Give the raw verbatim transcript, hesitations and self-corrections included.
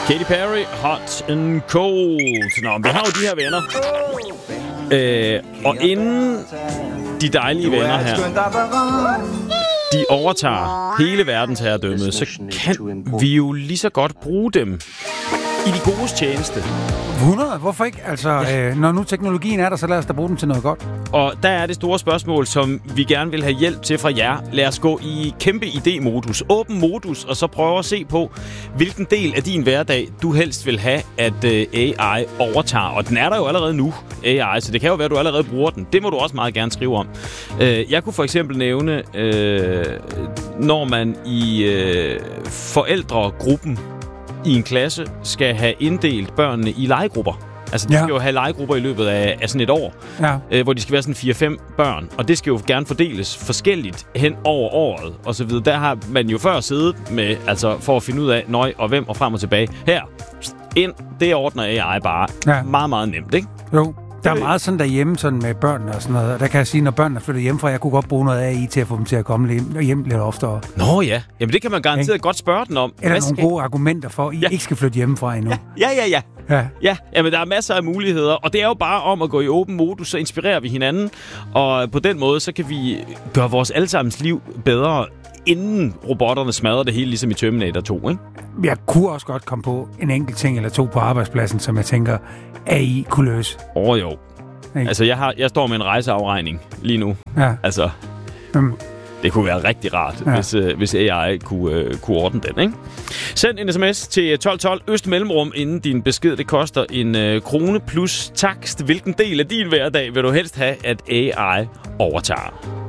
Katy Perry, Hot and Cold. Nå, vi har jo de her venner. Øh, og inden de dejlige venner her, de overtager hele verdensherredømmet, så kan vi jo lige så godt bruge dem i de godes tjeneste. hundrede? Hvorfor ikke? Altså, ja. øh, når nu teknologien er der, så lad os da bruge den til noget godt. Og der er det store spørgsmål, som vi gerne vil have hjælp til fra jer. Lad os gå i kæmpe idé-modus, åben modus, og så prøve at se på, hvilken del af din hverdag, du helst vil have, at øh, A I overtager. Og den er der jo allerede nu, A I, så det kan jo være, at du allerede bruger den. Det må du også meget gerne skrive om. Øh, jeg kunne for eksempel nævne, øh, når man i øh, forældregruppen i en klasse skal have inddelt børnene i legegrupper. Altså, de ja. skal jo have legegrupper i løbet af, af sådan et år, ja. øh, hvor de skal være sådan fire fem børn. Og det skal jo gerne fordeles forskelligt hen over året, og så videre. Der har man jo før siddet med, altså for at finde ud af, nøj og hvem, og frem og tilbage. Her, ind, det ordner A I bare. Ja. Meget, meget nemt, ikke? Jo. Der er meget sådan derhjemme sådan med børnene og sådan noget. Der kan jeg sige, når børnene flytter hjemmefra, jeg kunne godt bruge noget A I til at få dem til at komme hjem, hjem lidt oftere. Nå ja, jamen det kan man garanteret godt spørge den om. Eller nogle gode argumenter for, at I ja. ikke skal flytte hjemmefra endnu. Ja, ja, ja. ja. ja. ja. Jamen der er masser af muligheder, og det er jo bare om at gå i åben modus, så inspirerer vi hinanden. Og på den måde, så kan vi gøre vores allesammens liv bedre, inden robotterne smadrer det hele, ligesom i Terminator to, ikke? Jeg kunne også godt komme på en enkelt ting eller to på arbejdspladsen, som jeg tænker, A I kunne løse. Åh oh, jo. Ikke? Altså, jeg, har, jeg står med en rejseafregning lige nu. Ja. Altså, mm. det kunne være rigtig rart, ja. hvis, øh, hvis A I kunne, øh, kunne ordne den, ikke? Send en sms til tolv tolv Øst Mellemrum, inden din besked. Det koster en øh, krone plus takst. Hvilken del af din hverdag vil du helst have, at A I overtager?